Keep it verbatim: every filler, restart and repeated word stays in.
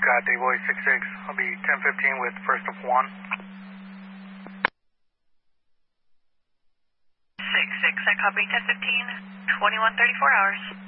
got Dave Boy six six. I'll be ten fifteen with first of one. six six, I copy ten fifteen, twenty-one thirty-four hours.